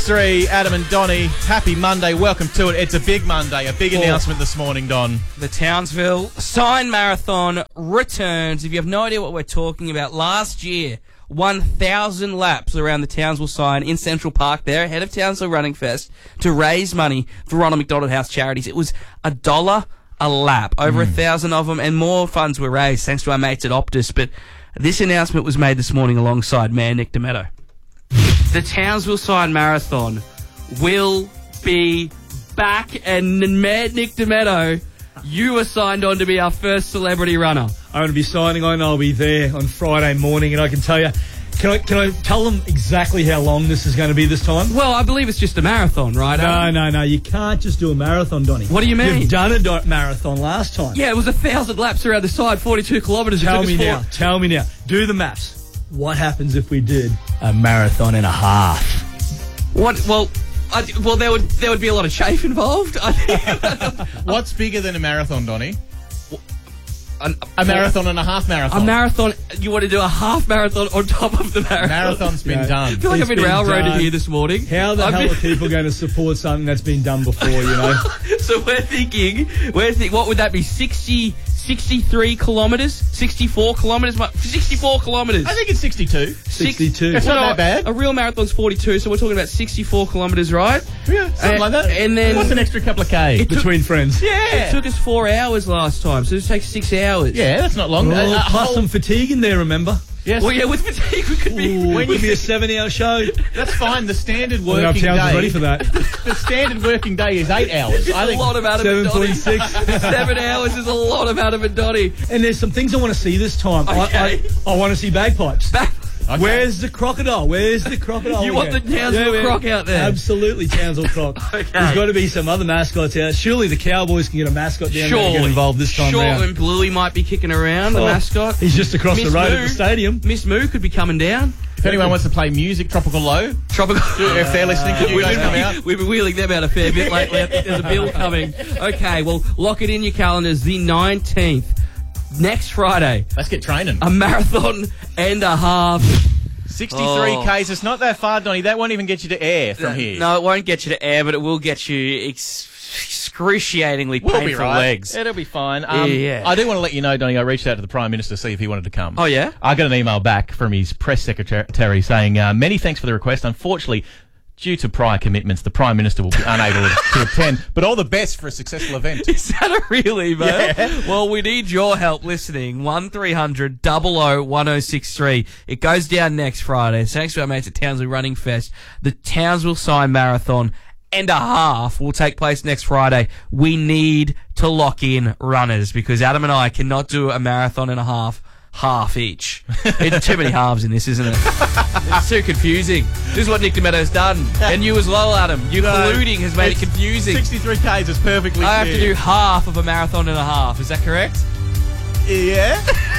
1063, Adam and Donnie. Happy Monday. Welcome to it. It's a big Monday. A big announcement this morning, Don. The Townsville Sign Marathon returns. If you have no idea what we're talking about, last year, 1,000 laps around the Townsville Sign in Central Park there, ahead of Townsville Running Fest, to raise money for Ronald McDonald House Charities. It was $1 a lap, over 1,000 of them, and more funds were raised thanks to our mates at Optus. But this announcement was made this morning alongside Mayor Nick Demetto. The Townsville Sign Marathon will be back, and Mayor Nick Demetto, you were signed on to be our first celebrity runner. I'm going to be signing on. I'll be there on Friday morning, and I can tell you, can I tell them exactly how long this is going to be this time? Well, I believe it's just a marathon, right? No. You can't just do a marathon, Donnie. What do you mean? You've done a marathon last time. Yeah, it was 1,000 laps around the side, 42 kilometres. Tell me now. Do the maths. What happens if we did a marathon and a half? What? Well, there would be a lot of chafe involved. What's bigger than a marathon, Donnie? A marathon and a half marathon. A marathon. You want to do a half marathon on top of the marathon? Marathon's been done. I feel like I've been railroaded here this morning. How the hell are people going to support something that's been done before, you know? So we're thinking, what would that be, 63 kilometres? 64 kilometres? 64 kilometres. I think it's 62. 62. It's not that bad. A real marathon's 42, so we're talking about 64 kilometres, right? Yeah, something like that. And then what's an extra couple of K? Between friends. Yeah. It took us 4 hours last time, so it takes 6 hours. Yeah, that's not long. Plus some fatigue in there, remember? Yes. Well, yeah, with fatigue we could be... When you be a 7-hour show. That's fine. The standard working Towns day... is ready for that. The standard working day is 8 hours. I think a lot of Adam and Donnie. 7.6. 7 hours is a lot of Adam and Donnie. And there's some things I want to see this time. Okay. I want to see bagpipes. Okay. Where's the crocodile? You want the Townsville croc out there? Absolutely, Townsville croc. Okay. There's got to be some other mascots out. Surely the Cowboys can get a mascot down there and get involved this time round. And Bluey might be kicking around, the mascot. He's just across the road at the stadium. Miss Moo could be coming down. If anyone wants to play music, Tropical Low. If they're listening, could you guys come out? We've been wheeling them out a fair bit lately. I think there's a bill coming. Okay, well, lock it in your calendars. The 19th, next Friday. Let's get training. A marathon and a half. 63 Ks. It's not that far, Donnie. That won't even get you to air from here. No, it won't get you to air, but it will get you excruciatingly painful legs. It'll be fine. Yeah. I do want to let you know, Donnie, I reached out to the Prime Minister to see if he wanted to come. Oh, yeah? I got an email back from his press secretary saying, many thanks for the request. Unfortunately, due to prior commitments, the Prime Minister will be unable to attend, but all the best for a successful event. Is that a real email? Yeah. Well, we need your help listening. 1300 00 1063. It goes down next Friday. Thanks to our mates at Townsville Running Fest. The Townsville Sign Marathon and a half will take place next Friday. We need to lock in runners because Adam and I cannot do a marathon and a half each. It's too many halves in this, isn't it? It's too confusing. This is what Nick Demetto's done. And you as well, Adam. You colluding has made it confusing. 63 Ks is perfectly clear. I have to do half of a marathon and a half. Is that correct? Yeah.